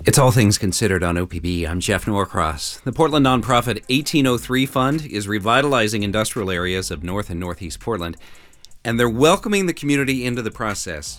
It's All Things Considered on OPB. I'm Jeff Norcross. The Portland nonprofit 1803 Fund is revitalizing industrial areas of North and Northeast Portland, and they're welcoming the community into the process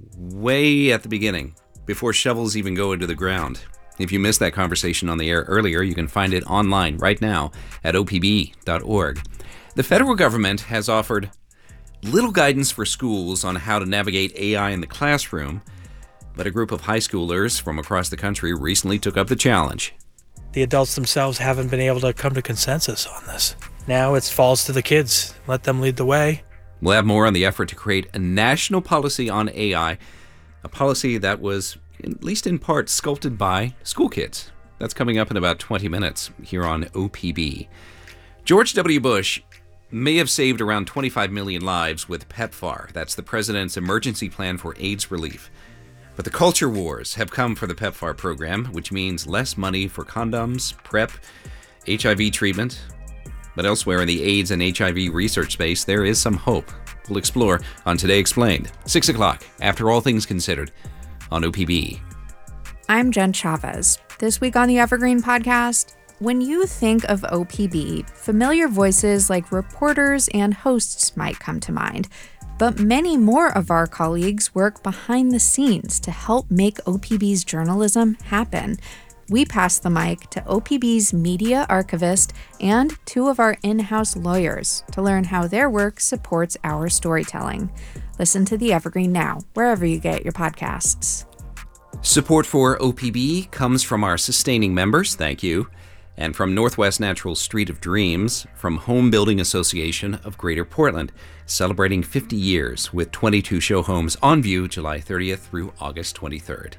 way at the beginning, before shovels even go into the ground. If you missed that conversation on the air earlier, you can find it online right now at opb.org. The federal government has offered little guidance for schools on how to navigate AI in the classroom, but a group of high schoolers from across the country recently took up the challenge. The adults themselves haven't been able to come to consensus on this. Now it falls to the kids. Let them lead the way. We'll have more on the effort to create a national policy on AI, a policy that was, at least in part, sculpted by school kids. That's coming up in about 20 minutes here on OPB. George W. Bush may have saved around 25 million lives with PEPFAR. That's the president's emergency plan for AIDS relief. But the culture wars have come for the PEPFAR program, which means less money for condoms, PrEP, HIV treatment. But elsewhere in the AIDS and HIV research space, there is some hope. We'll explore on Today Explained, 6 o'clock, after All Things Considered, on OPB. I'm Jen Chavez. This week on the Evergreen Podcast, when you think of OPB, familiar voices like reporters and hosts might come to mind. But many more of our colleagues work behind the scenes to help make OPB's journalism happen. We pass the mic to OPB's media archivist and two of our in-house lawyers to learn how their work supports our storytelling. Listen to The Evergreen now, wherever you get your podcasts. Support for OPB comes from our sustaining members, thank you, and from Northwest Natural Street of Dreams, from Home Building Association of Greater Portland, celebrating 50 years with 22 show homes on view July 30th through August 23rd.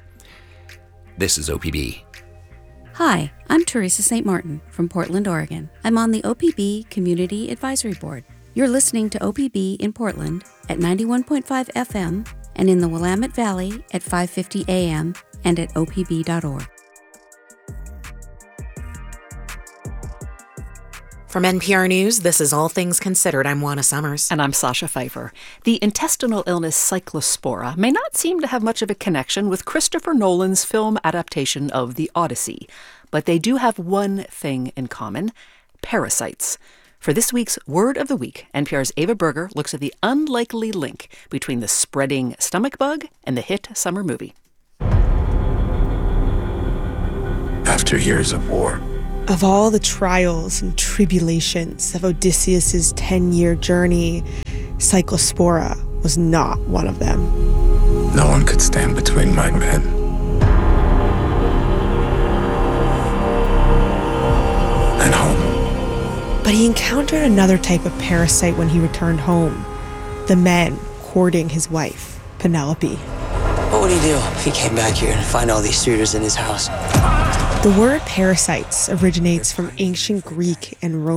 This is OPB. Hi, I'm Teresa St. Martin from Portland, Oregon. I'm on the OPB Community Advisory Board. You're listening to OPB in Portland at 91.5 FM and in the Willamette Valley at 550 AM and at opb.org. From NPR News, this is All Things Considered. I'm Juana Summers. And I'm Sasha Pfeiffer. The intestinal illness Cyclospora may not seem to have much of a connection with Christopher Nolan's film adaptation of The Odyssey, but they do have one thing in common: parasites. For this week's Word of the Week, NPR's Ava Berger looks at the unlikely link between the spreading stomach bug and the hit summer movie. After years of war, of all the trials and tribulations of Odysseus' 10-year journey, Cyclospora was not one of them. no one could stand between my men and home. But he encountered another type of parasite when he returned home. The men courting his wife, Penelope. What would he do if he came back here and find all these suitors in his house? The word parasites originates from ancient Greek and Roman